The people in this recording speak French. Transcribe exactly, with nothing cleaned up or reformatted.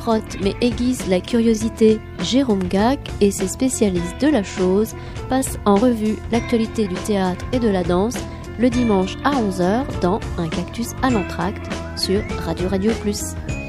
frotte mais aiguise la curiosité, Jérôme Gac et ses spécialistes de la chose passent en revue l'actualité du théâtre et de la danse le dimanche à onze heures dans Un cactus à l'entracte sur Radio Radio Plus.